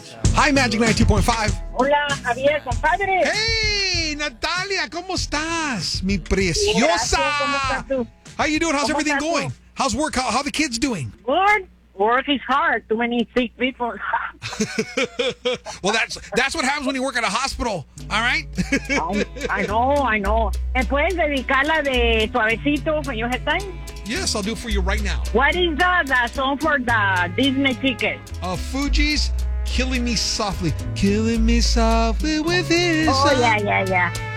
Hi, Magic 92.5. Hola, Javier, compadre. Hey, Natalia, ¿cómo estás? Mi Bien, gracias. ¿Cómo preciosa. estás tú? How you doing? How's ¿Cómo everything estás tú? going? How's work? How the kids doing? Good. Work is hard. Too many sick people. Well, that's what happens when you work at a hospital. All right? I know. ¿Me puedes dedicar la de Suavecito when you have time? Yes, I'll do it for you right now. What is the song for the Disney ticket? Fuji's Killing Me Softly. Killing Me Softly with his Oh, song. yeah.